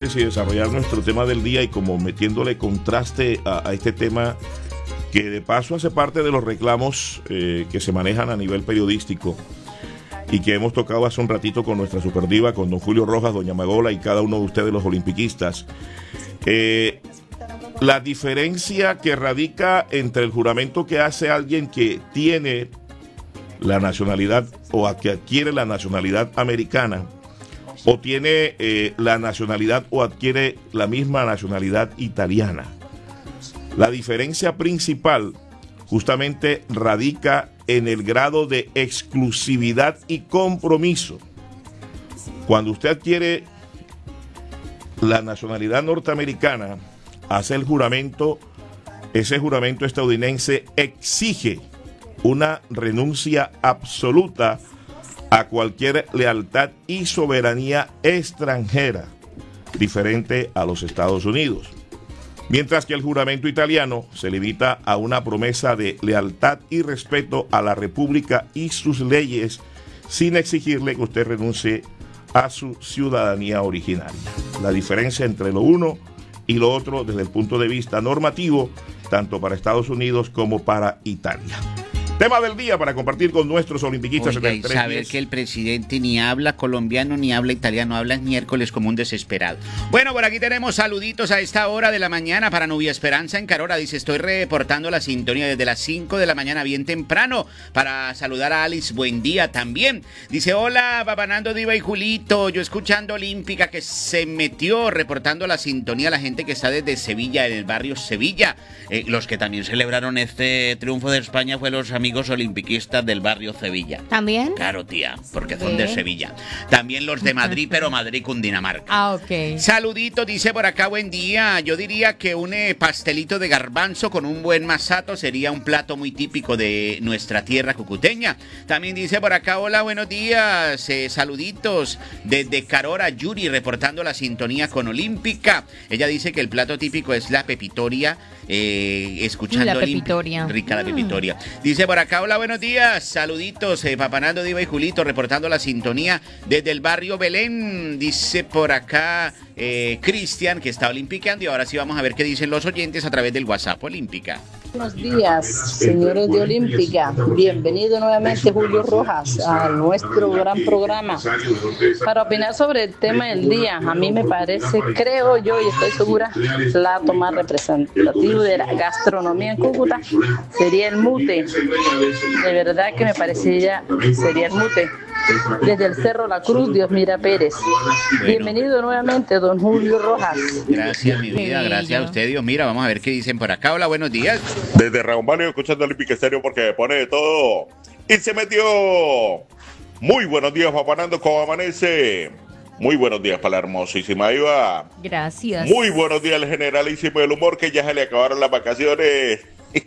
análisis y desarrollar nuestro tema del día y como metiéndole contraste a este tema que de paso hace parte de los reclamos que se manejan a nivel periodístico y que hemos tocado hace un ratito con nuestra superdiva, con don Julio Rojas, doña Magola y cada uno de ustedes los olimpiquistas. La diferencia que radica entre el juramento que hace alguien que tiene la nacionalidad o que adquiere la nacionalidad americana o tiene la nacionalidad o adquiere la misma nacionalidad italiana. La diferencia principal justamente radica en el grado de exclusividad y compromiso. Cuando usted adquiere la nacionalidad norteamericana, hace el juramento, ese juramento estadounidense exige una renuncia absoluta a cualquier lealtad y soberanía extranjera, diferente a los Estados Unidos. Mientras que el juramento italiano se limita a una promesa de lealtad y respeto a la República y sus leyes, sin exigirle que usted renuncie a su ciudadanía originaria. La diferencia entre lo uno y lo otro desde el punto de vista normativo, tanto para Estados Unidos como para Italia. Tema del día para compartir con nuestros olimpiquistas. Oiga, y saber que el presidente ni habla colombiano ni habla italiano, habla miércoles como un desesperado. Bueno, por aquí tenemos saluditos a esta hora de la mañana para Nubia Esperanza en Carora. Dice, estoy reportando la sintonía desde las 5 de la mañana bien temprano para saludar a Alice. Buen día también. Dice, hola, Babanando, Diva y Julito. Yo escuchando Olímpica que se metió reportando la sintonía, la gente que está desde Sevilla, en el barrio Sevilla. Los que también celebraron este triunfo de España fue los amigos olimpiquistas del barrio Sevilla. ¿También? Claro, tía, porque son de Sevilla. También los de Madrid, pero Madrid, Cundinamarca. Ah, ok. Saludito, dice por acá, buen día. Yo diría que un pastelito de garbanzo con un buen masato sería un plato muy típico de nuestra tierra cucuteña. También dice por acá, hola, buenos días. Saluditos desde Carora, Yuri, reportando la sintonía con Olímpica. Ella dice que el plato típico es la pepitoria. Escuchando la pepitoria. Rica la pepitoria. Dice por acá, hola, buenos días, saluditos, Papanando, Diva y Julito, reportando la sintonía desde el barrio Belén. Dice por acá Cristian, que está olimpiqueando, y ahora sí vamos a ver qué dicen los oyentes a través del WhatsApp Olímpica. Buenos días, señores de Olímpica. Bienvenido nuevamente Julio Rojas a nuestro gran programa. Para opinar sobre el tema del día, a mí me parece, creo yo y estoy segura, el plato más representativo de la gastronomía en Cúcuta sería el mute. De verdad que me parecería, sería el mute. Desde el Cerro La Cruz, Dios mira Pérez. Bueno. Bienvenido nuevamente, don Julio Rojas. Gracias, mi vida, gracias a usted, Dios. Mira, vamos a ver qué dicen por acá. Hola, buenos días. Desde Ramón Valle, escuchando Olímpica Estéreo porque pone de todo. Y se metió. Muy buenos días, Papanando, ¿cómo amanece? Muy buenos días para la hermosísima Iva. Gracias. Muy buenos días al generalísimo del humor, que ya se le acabaron las vacaciones.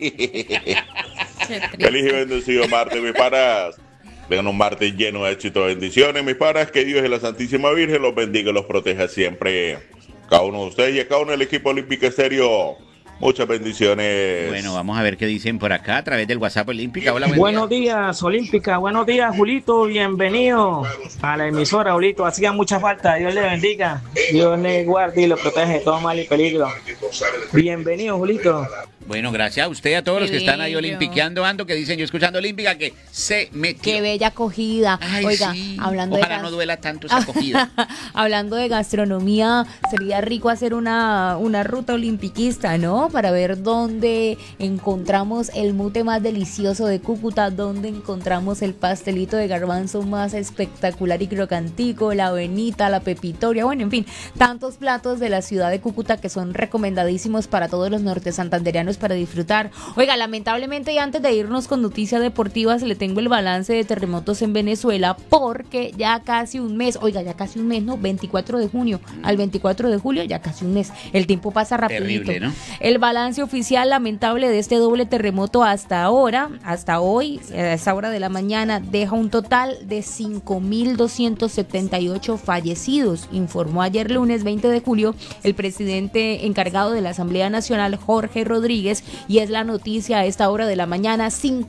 Feliz y bendecido martes, mis panas. Tengan un martes lleno de éxito, bendiciones, mis panas. Que Dios y la Santísima Virgen los bendiga y los proteja siempre. Cada uno de ustedes y a cada uno del equipo Olímpica Estéreo. Muchas bendiciones. Bueno, vamos a ver qué dicen por acá a través del WhatsApp Olímpica. Hola, buenos días, Olímpica. Buenos días, Julito. Bienvenido a la emisora, Julito. Hacía mucha falta. Dios le bendiga. Dios le guarde y lo protege de todo mal y peligro. Bienvenido, Julito. Bueno, gracias a usted y a todos los que están ahí olimpiqueando, ando, que dicen yo escuchando Olímpica que se metió. Qué bella acogida. Ay, oiga, sí. hablando Ojalá de no duela tanto esa acogida. Hablando de gastronomía, sería rico hacer una ruta olimpiquista, ¿no? Para ver dónde encontramos el mute más delicioso de Cúcuta, dónde encontramos el pastelito de garbanzo más espectacular y crocantico, la avenita, la pepitoria, bueno, en fin, tantos platos de la ciudad de Cúcuta que son recomendadísimos para todos los nortesantanderianos para disfrutar. Oiga, lamentablemente, y antes de irnos con noticias deportivas, le tengo el balance de terremotos en Venezuela, porque ya casi un mes, ¿no? 24 de junio al 24 de julio, ya casi un mes. El tiempo pasa rapidito. Terrible, ¿no? El balance oficial lamentable de este doble terremoto hasta ahora, hasta hoy, a esa hora de la mañana, deja un total de 5.278 fallecidos, informó ayer lunes 20 de julio el presidente encargado de la Asamblea Nacional, Jorge Rodríguez, y es la noticia a esta hora de la mañana: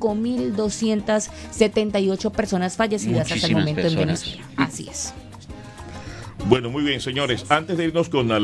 5.278 personas fallecidas hasta el momento en Venezuela. Así es. Bueno, muy bien, señores. Antes de irnos con